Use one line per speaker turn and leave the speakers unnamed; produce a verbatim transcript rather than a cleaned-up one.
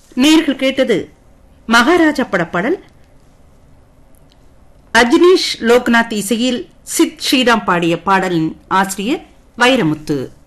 நேர்கள் கேட்டது மகாராஜா படப்பாடல். அஜ்னீஷ் லோக்நாத் இசையில் சித் ஸ்ரீராம் பாடிய பாடலின் ஆசிரியர் வைரமுத்து.